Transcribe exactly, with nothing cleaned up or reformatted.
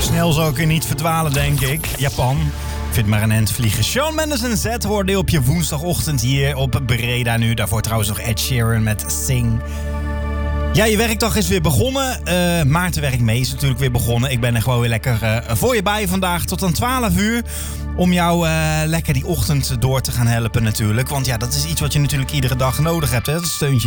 snel zou ik er niet verdwalen, denk ik. Japan. Ik vind maar een end vliegen. Shawn Mendes en Z hoorde je op je woensdagochtend hier op Breda nu. Daarvoor trouwens nog Ed Sheeran met Sing. Ja, je werkdag is weer begonnen. Uh, Maarten werkt mee is natuurlijk weer begonnen. Ik ben er gewoon weer lekker uh, voor je bij vandaag tot aan twaalf uur. Om jou uh, lekker die ochtend door te gaan helpen natuurlijk. Want ja, dat is iets wat je natuurlijk iedere dag nodig hebt. Hè? Dat steuntje